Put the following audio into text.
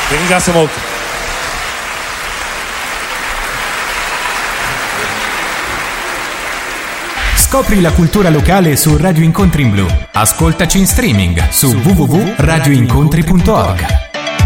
Vi ringrazio molto. Scopri la cultura locale su Radio Incontri in Blu. Ascoltaci in streaming su www.radioincontri.org.